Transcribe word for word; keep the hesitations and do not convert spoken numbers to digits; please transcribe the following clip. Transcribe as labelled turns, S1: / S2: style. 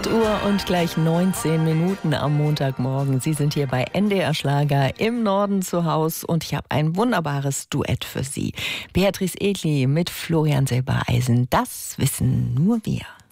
S1: acht Uhr und gleich neunzehn Minuten am Montagmorgen. Sie sind hier bei N D R Schlager im Norden zu Hause und ich habe ein wunderbares Duett für Sie. Beatrice Egli mit Florian Silbereisen. Das wissen nur wir.